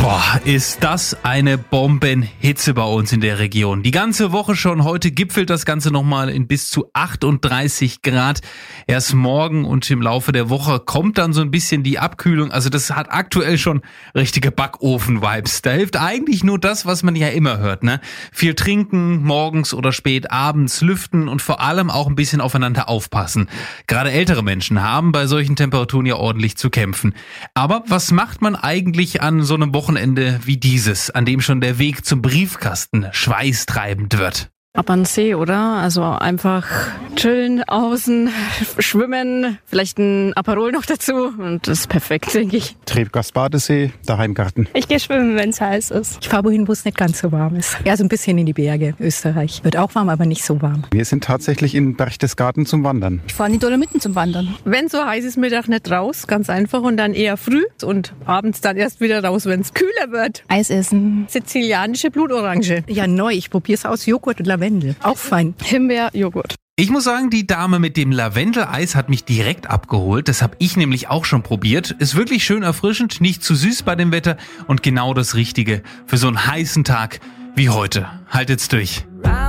Boah, ist das eine Bombenhitze bei uns in der Region. Die ganze Woche schon. Heute gipfelt das Ganze nochmal in bis zu 38 Grad. Erst morgen und im Laufe der Woche kommt dann so ein bisschen die Abkühlung. Also das hat aktuell schon richtige Backofen-Vibes. Da hilft eigentlich nur das, was man ja immer hört, ne? Viel trinken, morgens oder spät abends, lüften und vor allem auch ein bisschen aufeinander aufpassen. Gerade ältere Menschen haben bei solchen Temperaturen ja ordentlich zu kämpfen. Aber was macht man eigentlich an so einem Wochenende wie dieses, an dem schon der Weg zum Briefkasten schweißtreibend wird? Ab an den See, oder? Also einfach chillen, außen, schwimmen, vielleicht ein Aperol noch dazu und das ist perfekt, denke ich. Trebgast Badesee, daheim Garten. Ich gehe schwimmen, wenn es heiß ist. Ich fahre wohin, wo es nicht ganz so warm ist. Ja, so ein bisschen in die Berge, Österreich. Wird auch warm, aber nicht so warm. Wir sind tatsächlich in Berchtesgaden zum Wandern. Ich fahre in die Dolomiten zum Wandern. Wenn so heiß ist, Mittag nicht raus, ganz einfach und dann eher früh und abends dann erst wieder raus, wenn es kühler wird. Eis essen. Sizilianische Blutorange. Ja, neu. Ich probiere es aus. Joghurt und Lavendel. Auch fein. Himbeer, Joghurt. Ich muss sagen, die Dame mit dem Lavendeleis hat mich direkt abgeholt. Das habe ich nämlich auch schon probiert. Ist wirklich schön erfrischend, nicht zu süß bei dem Wetter und genau das Richtige für so einen heißen Tag wie heute. Haltet's durch.